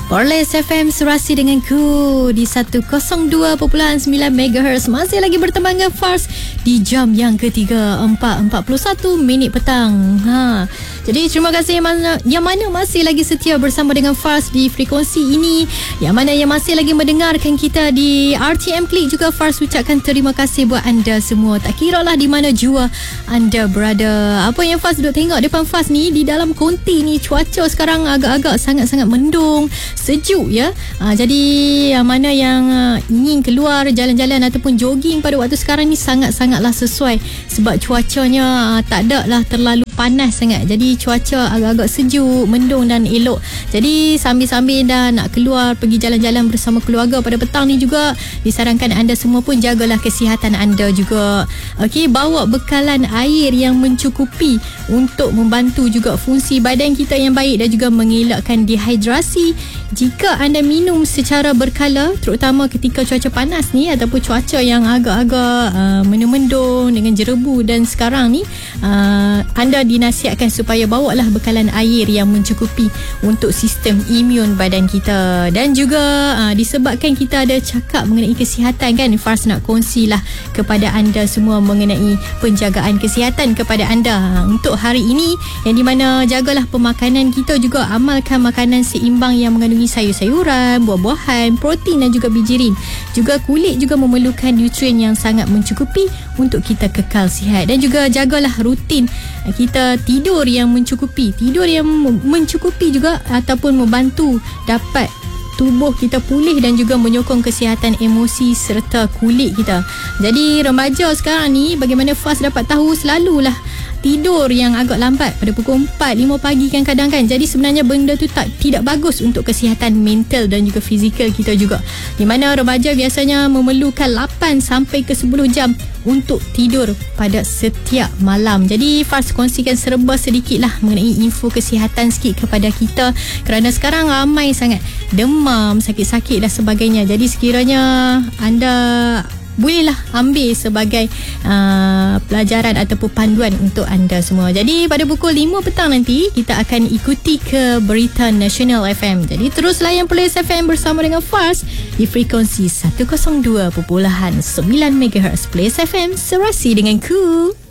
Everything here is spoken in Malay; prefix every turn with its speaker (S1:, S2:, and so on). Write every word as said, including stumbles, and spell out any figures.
S1: Portales F M serasi dengan ku di seratus dua perpuluhan sembilan megahertz. Masih lagi bertemu dengan Fars di jam yang ketiga, empat empat puluh satu minit petang. Ha. Jadi terima kasih yang mana, yang mana masih lagi setia bersama dengan Fars di frekuensi ini. Yang mana yang masih lagi mendengarkan kita di R T M Klik juga, Fars ucapkan terima kasih buat anda semua. Tak kira lah di mana jua anda berada. Apa yang Fars duduk tengok depan Fars ni, di dalam konti ni, cuaca sekarang agak-agak sangat-sangat mendung, sejuk ya. Ha, jadi yang mana yang uh, ingin keluar jalan-jalan ataupun jogging pada waktu sekarang ni sangat-sangatlah sesuai, sebab cuacanya uh, tak ada lah terlalu panas sangat. Jadi cuaca agak-agak sejuk, mendung dan elok. Jadi sambil-sambil dah nak keluar pergi jalan-jalan bersama keluarga pada petang ni juga, disarankan anda semua pun jagalah kesihatan anda juga. Okey, bawa bekalan air yang mencukupi untuk membantu juga fungsi badan kita yang baik dan juga mengelakkan dehidrasi. Jika anda minum secara berkala, terutama ketika cuaca panas ni ataupun cuaca yang agak-agak uh, mendung-mendung dengan jerebu dan sekarang ni, uh, anda dinasihatkan supaya bawalah bekalan air yang mencukupi untuk sistem imun badan kita. Dan juga uh, disebabkan kita ada cakap mengenai kesihatan kan, Fars nak kongsilah kepada anda semua mengenai penjagaan kesihatan kepada anda untuk hari ini, yang di mana jagalah pemakanan kita juga, amalkan makanan seimbang yang mengandungi sayur-sayuran, buah-buahan, protein dan juga bijirin. Juga kulit juga memerlukan nutrien yang sangat mencukupi untuk kita kekal sihat. Dan juga jagalah rutin kita tidur yang mencukupi. Tidur yang mencukupi juga ataupun membantu dapat tubuh kita pulih dan juga menyokong kesihatan emosi serta kulit kita. Jadi remaja sekarang ni, bagaimana Fars dapat tahu, selalulah tidur yang agak lambat pada pukul empat, lima pagi kan kadang kan. Jadi sebenarnya benda tu tak tidak bagus untuk kesihatan mental dan juga fizikal kita juga. Di mana remaja biasanya memerlukan lapan sampai ke sepuluh jam untuk tidur pada setiap malam. Jadi Fars kongsikan serba sedikit lah mengenai info kesihatan sikit kepada kita, kerana sekarang ramai sangat demam, sakit-sakit dan sebagainya. Jadi sekiranya anda bolehlah ambil sebagai uh, pelajaran ataupun panduan untuk anda semua. Jadi pada pukul lima petang nanti kita akan ikuti ke Berita Nasional F M. Jadi terus layan Portales F M bersama dengan Fars di frekuensi seratus dua perpuluhan sembilan megahertz. Portales F M serasi dengan ku.